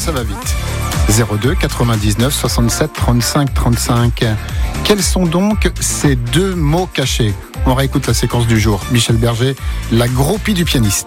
ça va vite. 02 99 67 35 35. Quels sont donc ces deux mots cachés ? On réécoute la séquence du jour. Michel Berger, la groupie du pianiste.